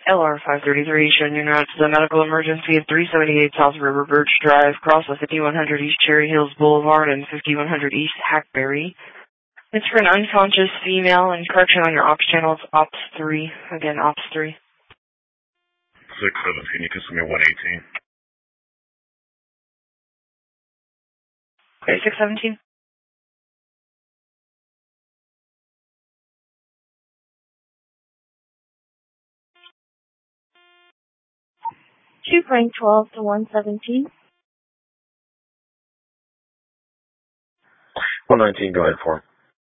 LR-533, showing your route to the medical emergency at 378 South River Birch Drive, cross of 5100 East Cherry Hills Boulevard and 5100 East Hackberry. It's for an unconscious female, and correction on your ops channel, it's Ops 3. Again, Ops 3. 617, you can send me 118. Okay, 617. Two Frank 12 to 117. 119, go ahead for him.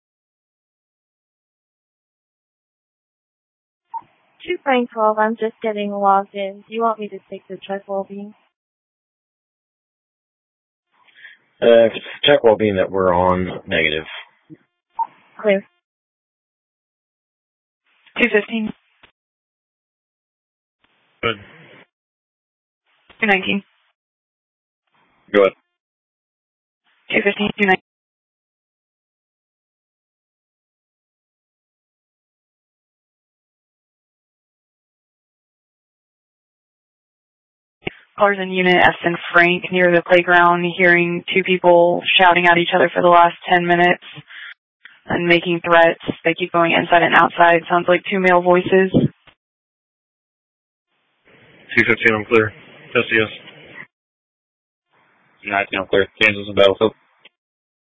Two Frank 12, I'm just getting logged in. Do you want me to take the check well-being? If it's check well-being that we're on, negative. Clear. 215. Good. 219. Go ahead. 215, 219. Callers in Unit S and Frank near the playground, hearing two people shouting at each other for the last 10 minutes and making threats. They keep going inside and outside. Sounds like two male voices. 215, I'm clear. SES. 19, I'm clear. Kansas and Battlefield.